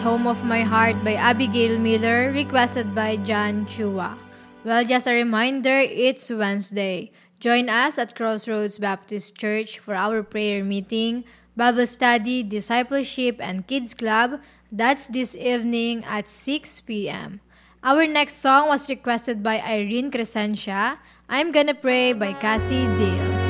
Home of My Heart by Abigail Miller, requested by John Chua. Well, just a reminder, it's Wednesday. Join us at Crossroads Baptist Church for our prayer meeting, Bible study, discipleship, and kids club. That's this evening at 6 p.m. Our next song was requested by Irene Crescencia, I'm Gonna Pray by Cassie Dale.